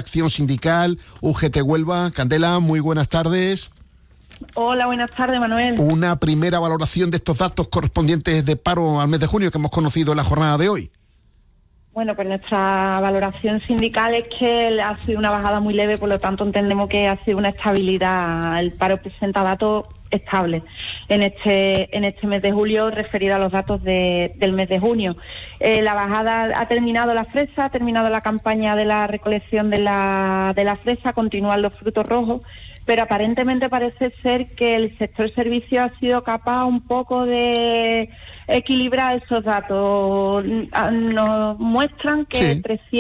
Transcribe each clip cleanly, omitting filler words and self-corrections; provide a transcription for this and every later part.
Acción Sindical, UGT Huelva. Candela, muy buenas tardes. Hola, buenas tardes, Manuel. Una primera valoración de estos datos correspondientes de paro al mes de junio que hemos conocido en la jornada de hoy. Bueno, pues nuestra valoración sindical es que ha sido una bajada muy leve, por lo tanto entendemos que ha sido una estabilidad. El paro presenta datos estables en este mes de julio referido a los datos del mes de junio. La bajada ha terminado la fresa, ha terminado la campaña de la recolección de la fresa, continúan los frutos rojos, pero aparentemente parece ser que el sector servicio ha sido capaz un poco de equilibrar esos datos. Nos muestran que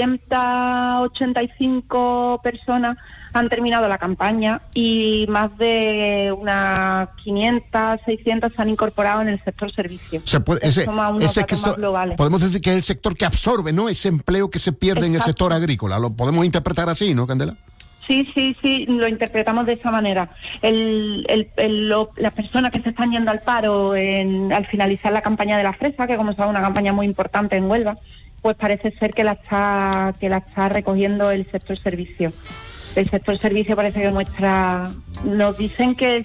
385 personas han terminado la campaña y más de unas 500, 600 se han incorporado en el sector servicio. Podemos decir que es el sector que absorbe, ¿no?, ese empleo que se pierde. Exacto. En el sector agrícola. ¿Lo podemos interpretar así, no, Candela? Sí, lo interpretamos de esa manera. Las personas que se están yendo al paro al finalizar la campaña de la fresa, que como saben es una campaña muy importante en Huelva, pues parece ser que la está recogiendo el sector servicio. El sector servicio parece que nos dicen que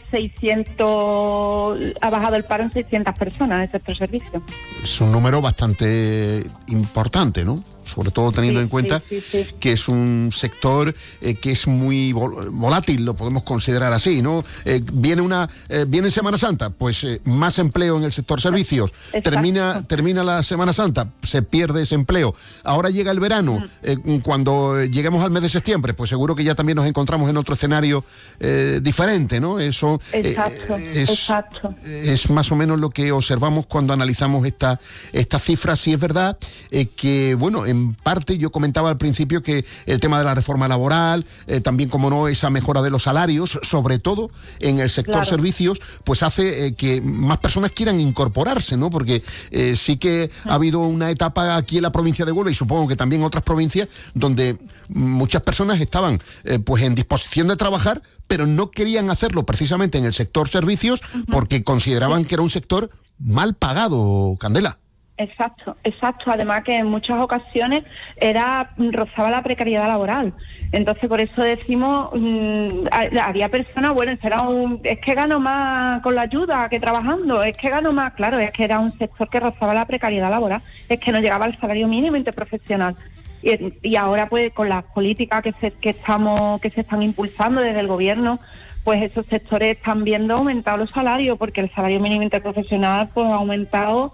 ha bajado el paro en 600 personas el sector servicio. Es un número bastante importante, ¿no? Sobre todo teniendo en cuenta que es un sector que es muy volátil, lo podemos considerar así, ¿no? Viene Semana Santa, pues más empleo en el sector servicios. Termina la Semana Santa, se pierde ese empleo. Ahora llega el verano, cuando lleguemos al mes de septiembre, pues seguro que ya también nos encontramos en otro escenario diferente, ¿no? Eso Exacto. Es más o menos lo que observamos cuando analizamos esta cifra. Sí es verdad que, bueno, en parte yo comentaba al principio que el tema de la reforma laboral, también como no esa mejora de los salarios, sobre todo en el sector servicios, pues hace que más personas quieran incorporarse, ¿no? Porque sí que ha habido una etapa aquí en la provincia de Huelva y supongo que también en otras provincias donde muchas personas estaban pues en disposición de trabajar, pero no querían hacerlo precisamente en el sector servicios porque consideraban que era un sector mal pagado, Candela. Exacto. Además que en muchas ocasiones rozaba la precariedad laboral. Entonces por eso decimos, había personas, es que gano más con la ayuda que trabajando, es que gano más, claro, es que era un sector que rozaba la precariedad laboral, es que no llegaba al salario mínimo interprofesional. Y ahora pues con las políticas que se están impulsando desde el gobierno, pues esos sectores están viendo aumentados los salarios, porque el salario mínimo interprofesional pues ha aumentado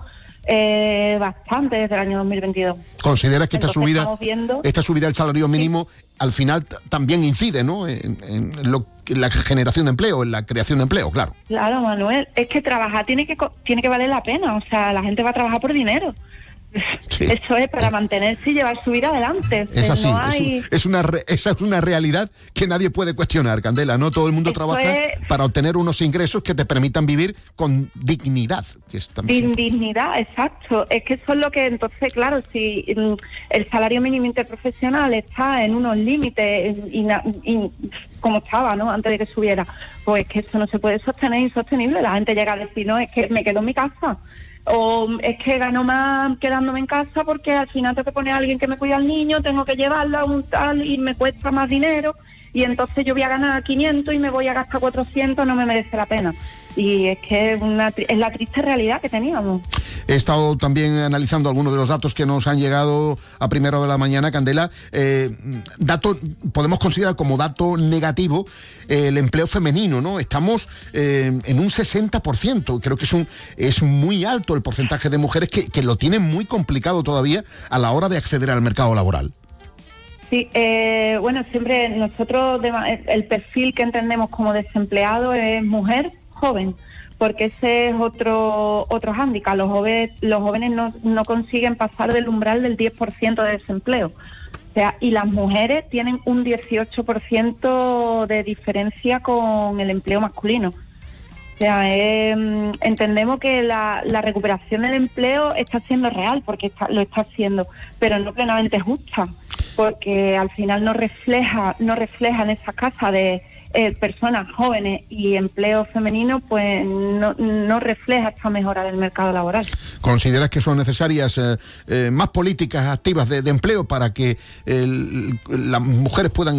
bastante desde el año 2022. ¿Consideras que esta subida del salario mínimo al final también incide, ¿no?, en la generación de empleo, en la creación de empleo? Claro, Manuel, es que trabajar tiene que valer la pena, o sea, la gente va a trabajar por dinero. Sí. Eso es para mantenerse y llevar su vida adelante. Es así, esa es una realidad que nadie puede cuestionar, Candela. No todo el mundo trabaja para obtener unos ingresos que te permitan vivir con dignidad. Dignidad, exacto. Es que eso es lo que, entonces, claro, si el salario mínimo interprofesional está en unos límites como estaba, ¿no?, antes de que subiera, pues que eso no se puede sostener, insostenible. La gente llega a decir, no, es que me quedo en mi casa. O es que gano más quedándome en casa porque al final tengo que poner a alguien que me cuida al niño, tengo que llevarlo a un tal y me cuesta más dinero y entonces yo voy a ganar 500 y me voy a gastar 400, no me merece la pena. Y es que es la triste realidad que teníamos. He estado también analizando algunos de los datos que nos han llegado a primera hora de la mañana, Candela. Podemos considerar como dato negativo el empleo femenino, ¿no? Estamos en un 60%. Creo que es muy alto el porcentaje de mujeres que lo tienen muy complicado todavía a la hora de acceder al mercado laboral. Sí, siempre nosotros el perfil que entendemos como desempleado es mujer joven, porque ese es otro hándicap. Los jóvenes no consiguen pasar del umbral del 10% de desempleo. O sea, y las mujeres tienen un 18% de diferencia con el empleo masculino. O sea, entendemos que la recuperación del empleo está siendo real, porque lo está haciendo, pero no plenamente justa, porque al final no refleja en esa casa de personas jóvenes y empleo femenino, pues no refleja esta mejora del mercado laboral. ¿Consideras que son necesarias más políticas activas de empleo para que las mujeres puedan